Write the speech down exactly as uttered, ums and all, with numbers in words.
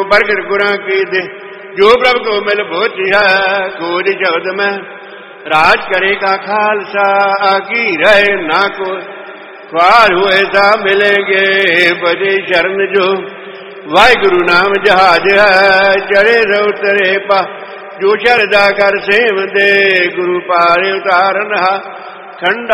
ਪ੍ਰਗਟ ਗੁਰਾਂ ਕੀ ਦੇ ਜੋ ਪ੍ਰਭ ਕੋ ਮਿਲ ਭੋਚਿਆ ਕੋਜ ਸ਼ਬਦ ਮੈਂ ਰਾਜ ਕਰੇ ਕਾ ਖਾਲਸਾ ਆਕੀ ਰਹੇ ਨਾ ਕੋ ख्वार हुए सा मिलेंगे बजे शरण जो वाहिगुरु नाम जहाज है चढ़े रहो तरे पा जो शरदा कर सेव दे गुरु पारे उतारन हा खंड